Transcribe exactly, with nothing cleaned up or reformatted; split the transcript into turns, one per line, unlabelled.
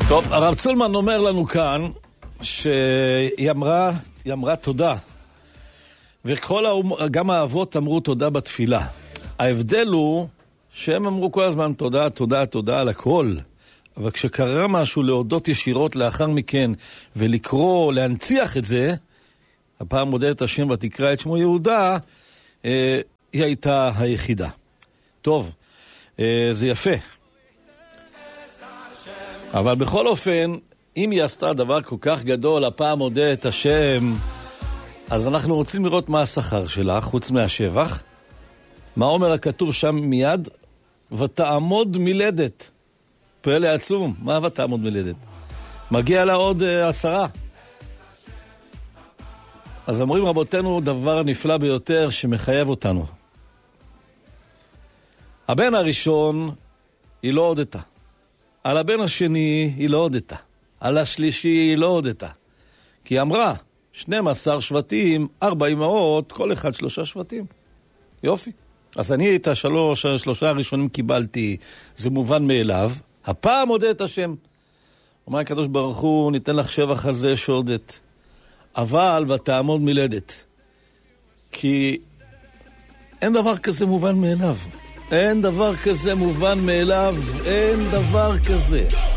טוב, הרב צולמן אומר לנו כאן שהיא אמרה, היא אמרה תודה. וכל האומ... גם האבות אמרו תודה בתפילה. ההבדל הוא שהם אמרו כל הזמן תודה, תודה, תודה על הכל. אבל כשקרה משהו להודות ישירות לאחר מכן ולקרוא, להנציח את זה, הפעם מודה את השם ותקרא את שמו יהודה, אה, היא הייתה היחידה. טוב, אה, זה יפה. אבל בכל אופן, אם היא עשתה דבר כל כך גדול, הפעם מודה את השם, אז אנחנו רוצים לראות מה השכר שלה, חוץ מהשבח. מה אומר הכתוב שם מיד? ותעמוד מלדת. פלא עצום. מה ותעמוד מלדת? מגיע לה עוד uh, עשרה. אז אומרים רבותינו דבר נפלא ביותר שמחייב אותנו. הבן הראשון היא לא הודתה. על הבן השני היא לא הודתה. על השלישי היא לא הודתה. כי היא אמרה, שנים עשר שבטים, ארבע אמהות, כל אחד שלושה שבטים. יופי. אז אני את השלוש, שלושה הראשונים קיבלתי, זה מובן מאליו. הפעם הודה את השם. אומר הקדוש ברוך הוא, ניתן לך שבח על זה שהודת. אבל ותעמוד מלדת. כי אין דבר כזה מובן מאליו. אין דבר כזה מובן מאליו. אין דבר כזה.